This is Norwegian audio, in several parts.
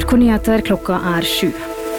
NRK-nyheter klokka 7.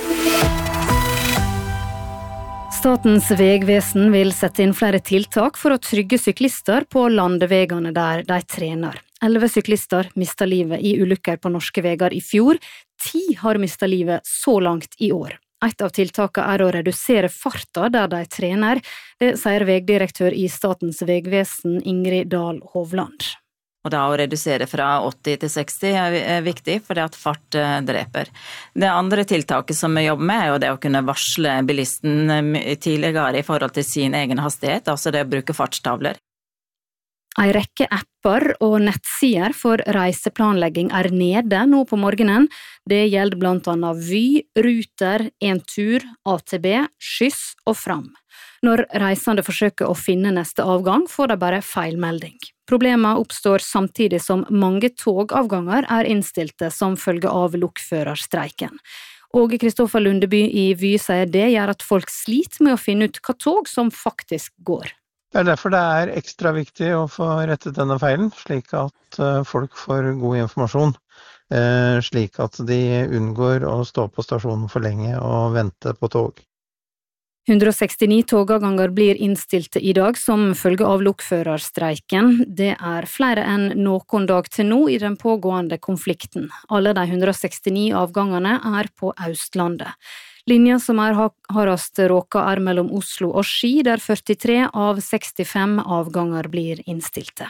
Statens vegvesen vil sette inn flere tiltak for å trygge syklister på landevegene der de trener. 11 syklister mistet livet i ulykker på norske veger i fjor. 10 har mistet livet så langt i år. Et av tiltakene er å redusere farta der de trener. Det sier vegdirektør i Statens vegvesen Ingrid Dahl Hovland. Og da å redusere fra 80 til 60 er viktig, fordi at fart dreper. Det andre tiltaket som vi jobber med er jo det å kunne varsle bilisten tidligere i forhold til sin egen hastighet, altså det å bruke fartstavler. En rekke apper og nettsider for reiseplanlegging er nede nå på morgenen. Det gjelder blant annet Vy, Ruter, Entur, AtB, Skyss og Fram. Når reisende forsøker å finne neste avgang, får de bare feilmelding. Problemet oppstår samtidig som mange togavganger er innstilte som følge av lokførerstreiken. Åge Kristoffer Lundeby i Vy sier det gjør at folk sliter med å finne ut hva tog som faktisk går. Det er derfor det er ekstra viktig å få rettet denne feilen, slik at folk får god informasjon, slik at de unngår å stå på stasjonen for lenge og vente på tog. 169 togavganger blir innstilte i dag som følge av lokførerstreiken. Det er flere enn noen dag til nå i den pågående konflikten. Alle de 169 avgangene er på Østlandet. Linja som er hardest råka er mellom Oslo og Ski, der 43 av 65 avganger blir innstilte.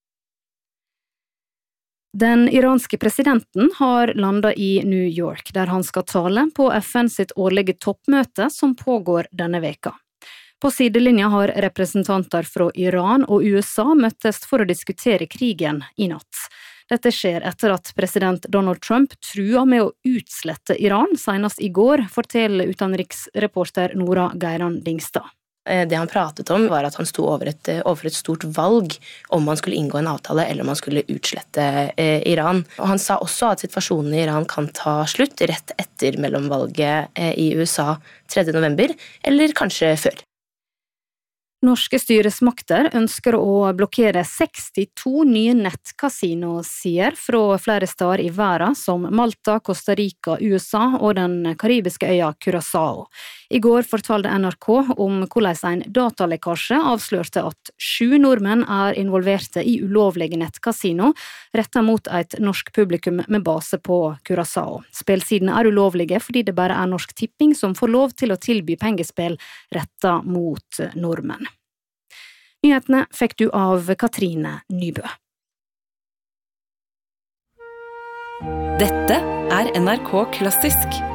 Den iranske presidenten har landet i New York, der han skal tale på FN sitt årlige toppmøte som pågår denne veka. På sidelinja har representanter fra Iran og USA møttes for å diskutere krigen i natt. Dette skjer etter at president Donald Trump truer med å utslette Iran senest i går, forteller utenriksreporter Nora Geiran Dingstad. Det han pratet om var at han sto overfor et stort valg om man skulle inngå en avtale eller om man skulle utslette Iran. Og han sa også at situasjonen i Iran kan ta slutt rett etter mellomvalget i USA 3. november, eller kanskje før. Norske styresmakter ønsker å blokkere 62 nye nettkasino-sider fra flere steder i verden, som Malta, Costa Rica, USA og den karibiske øya Curaçao. I går fortalte NRK om hvordan en datalekkasje avslørte at 7 nordmenn er involverte i ulovlige nettkasino, rettet mot et norsk publikum med base på Curaçao. Spillsidene er ulovlige fordi det bare er Norsk Tipping som får lov til å tilby pengespill rettet mot nordmenn. Nyhetene fikk du av Katrine Nybø. Dette er NRK Klassisk.